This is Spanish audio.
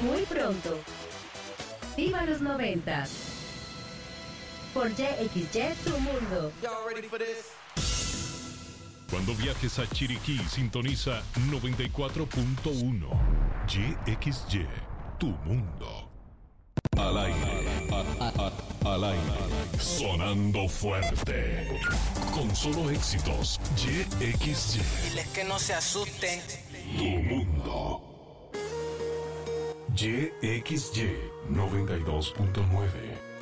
Muy pronto. ¡Viva los 90! Por YXY, tu mundo. Cuando viajes a Chiriquí, sintoniza 94.1. YXY, tu mundo. Al aire. Al aire. Sonando fuerte. Con solo éxitos. YXY. Diles que no se asusten. Tu mundo. YXY 92.9.